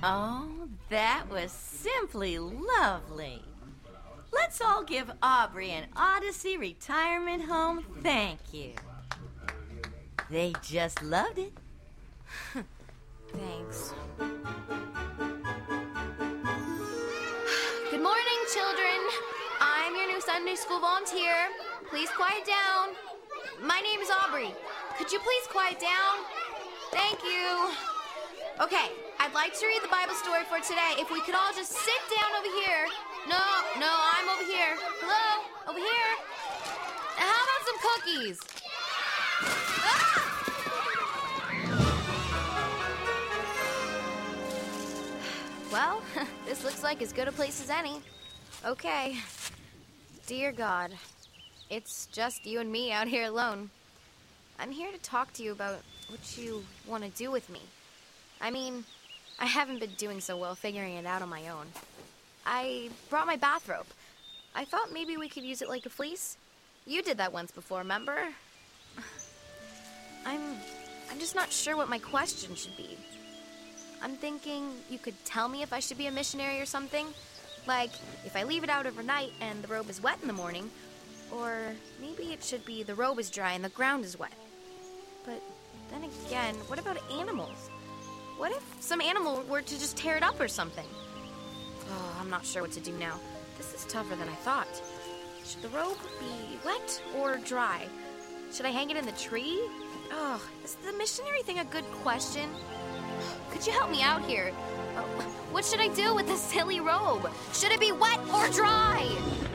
Oh, that was simply lovely. Let's all give Aubrey and Odyssey Retirement Home thank you. They just loved it. Thanks. Good morning, children. I'm your new Sunday school volunteer. Please quiet down. My name is Aubrey. Could you please quiet down? Thank you. Okay, I'd like to read the Bible story for today. If we could all just sit down over here. No, I'm over here. Hello? Over here. Now, how about some cookies? Ah! Well, this looks like as good a place as any. Okay. Dear God, it's just you and me out here alone. I'm here to talk to you about what you want to do with me. I mean, I haven't been doing so well figuring it out on my own. I brought my bathrobe. I thought maybe we could use it like a fleece. You did that once before, remember? I'm just not sure what my question should be. I'm thinking you could tell me if I should be a missionary or something. Like, if I leave it out overnight and the robe is wet in the morning. Or maybe it should be the robe is dry and the ground is wet. But then again, what about animals? What if some animal were to just tear it up or something? Oh, I'm not sure what to do now. This is tougher than I thought. Should the robe be wet or dry? Should I hang it in the tree? Oh, is the missionary thing a good question? Could you help me out here? What should I do with this silly robe? Should it be wet or dry?